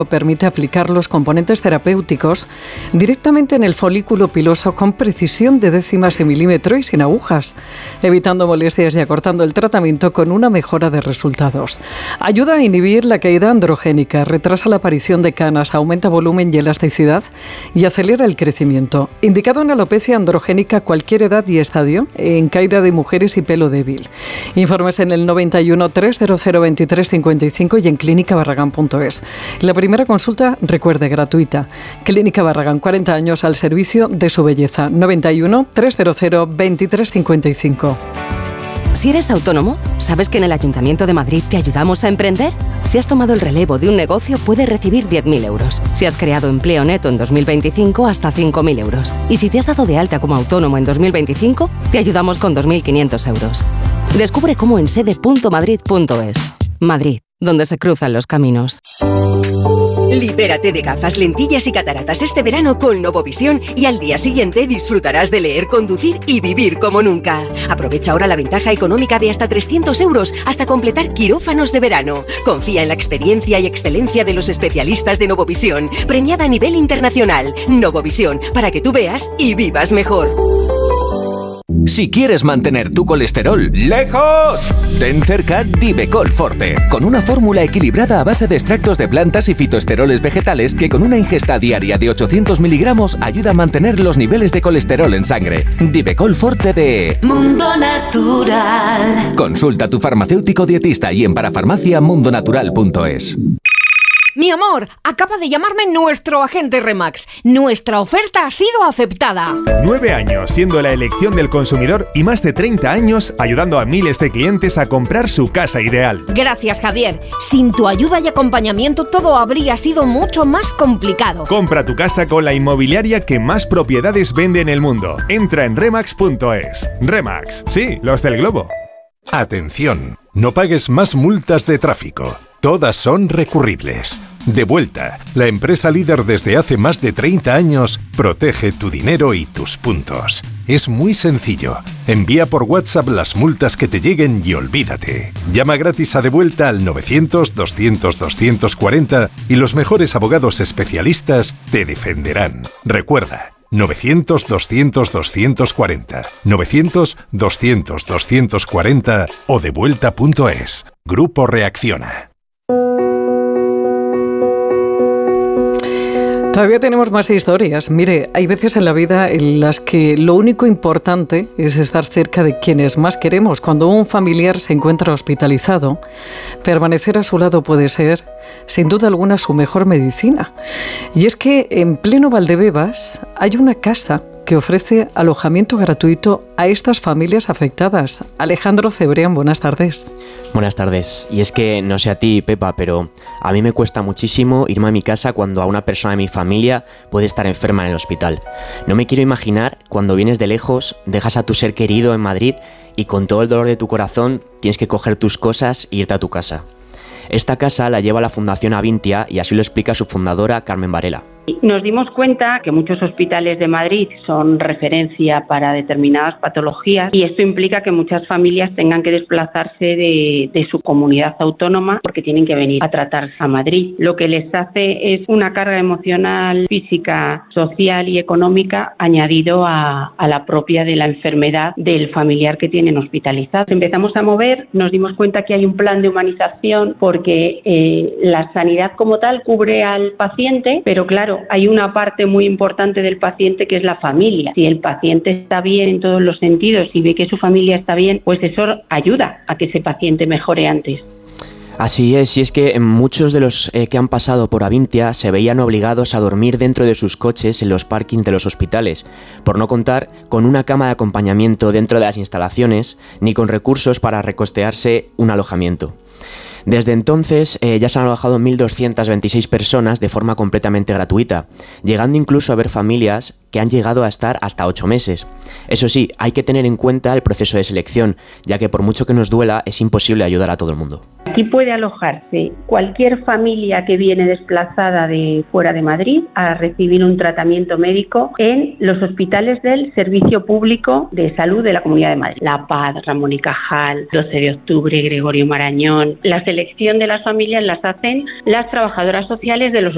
permite aplicar los componentes terapéuticos directamente en el folículo piloso con precisión de décimas de milímetro y sin agujas, evitando molestias y acortando el tratamiento con una mejora de resultados. Ayuda a inhibir la caída androgénica, retrasa la aparición de canas, aumenta volumen y elasticidad y acelera el crecimiento. Indicado en alopecia androgénica cualquier edad y estadio, en caída de mujeres y pelo débil. Informes en el 91 300 23 55 y en clínicabarragán.es. La primera consulta, recuerde, gratuita. Clínica Barragán, 40 años al servicio de su belleza. 91 300 23 55. Si eres autónomo, ¿sabes que en el Ayuntamiento de Madrid te ayudamos a emprender? Si has tomado el relevo de un negocio, puedes recibir 10.000 euros. Si has creado empleo neto en 2025, hasta 5.000 euros. Y si te has dado de alta como autónomo en 2025, te ayudamos con 2.500 euros. Descubre cómo en sede.madrid.es. Madrid, donde se cruzan los caminos. Libérate de gafas, lentillas y cataratas este verano con Novovisión y al día siguiente disfrutarás de leer, conducir y vivir como nunca. Aprovecha ahora la ventaja económica de hasta 300 euros hasta completar quirófanos de verano. Confía en la experiencia y excelencia de los especialistas de Novovisión, premiada a nivel internacional. Novovisión, para que tú veas y vivas mejor. Si quieres mantener tu colesterol lejos, ten cerca Divecol Forte, con una fórmula equilibrada a base de extractos de plantas y fitoesteroles vegetales que con una ingesta diaria de 800 miligramos ayuda a mantener los niveles de colesterol en sangre. Divecol Forte de Mundo Natural. Consulta a tu farmacéutico dietista y en parafarmaciamundonatural.es. Mi amor, acaba de llamarme nuestro agente Remax. Nuestra oferta ha sido aceptada. 9 años siendo la elección del consumidor y más de 30 años ayudando a miles de clientes a comprar su casa ideal. Gracias, Javier. Sin tu ayuda y acompañamiento todo habría sido mucho más complicado. Compra tu casa con la inmobiliaria que más propiedades vende en el mundo. Entra en remax.es. Remax, sí, los del globo. Atención, no pagues más multas de tráfico. Todas son recurribles. Devuelta, la empresa líder desde hace más de 30 años, protege tu dinero y tus puntos. Es muy sencillo. Envía por WhatsApp las multas que te lleguen y olvídate. Llama gratis a Devuelta al 900-200-240 y los mejores abogados especialistas te defenderán. Recuerda, 900-200-240, 900-200-240 o devuelta.es. Grupo Reacciona. Todavía tenemos más historias. Mire, hay veces en la vida en las que lo único importante es estar cerca de quienes más queremos. Cuando un familiar se encuentra hospitalizado, permanecer a su lado puede ser, sin duda alguna, su mejor medicina. Y es que en pleno Valdebebas hay una casa que ofrece alojamiento gratuito a estas familias afectadas. Alejandro Cebrián, buenas tardes. Buenas tardes. Y es que, no sé a ti, Pepa, pero a mí me cuesta muchísimo irme a mi casa cuando a una persona de mi familia puede estar enferma en el hospital. No me quiero imaginar cuando vienes de lejos, dejas a tu ser querido en Madrid y con todo el dolor de tu corazón tienes que coger tus cosas e irte a tu casa. Esta casa la lleva la Fundación Avintia y así lo explica su fundadora, Carmen Varela. Nos dimos cuenta que muchos hospitales de Madrid son referencia para determinadas patologías y esto implica que muchas familias tengan que desplazarse de su comunidad autónoma porque tienen que venir a tratarse a Madrid. Lo que les hace es una carga emocional, física, social y económica añadido a la propia de la enfermedad del familiar que tienen hospitalizado. Empezamos a mover, nos dimos cuenta que hay un plan de humanización porque la sanidad como tal cubre al paciente, pero claro, hay una parte muy importante del paciente que es la familia. Si el paciente está bien en todos los sentidos y ve que su familia está bien, pues eso ayuda a que ese paciente mejore antes. Así es, y es que muchos de los que han pasado por Avintia se veían obligados a dormir dentro de sus coches en los parkings de los hospitales, por no contar con una cama de acompañamiento dentro de las instalaciones, ni con recursos para recostearse un alojamiento. Desde entonces ya se han alojado 1.226 personas de forma completamente gratuita, llegando incluso a haber familias que han llegado a estar hasta 8 meses. Eso sí, hay que tener en cuenta el proceso de selección, ya que por mucho que nos duela, es imposible ayudar a todo el mundo. Aquí puede alojarse cualquier familia que viene desplazada de fuera de Madrid a recibir un tratamiento médico en los hospitales del Servicio Público de Salud de la Comunidad de Madrid. La Paz, Ramón y Cajal, 12 de octubre, Gregorio Marañón. La selección de las familias las hacen las trabajadoras sociales de los